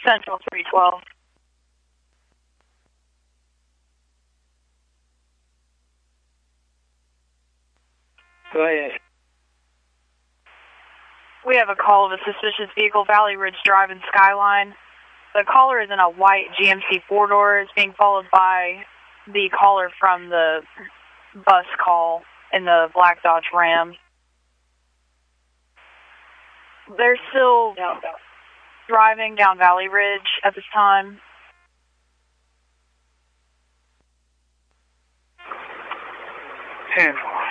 Central 312. Go ahead. We have a call of a suspicious vehicle, Valley Ridge Drive and Skyline. The caller is in a white GMC four-door. It's being followed by the caller from the bus call in the black Dodge Ram. They're still driving down Valley Ridge at this time. Handle.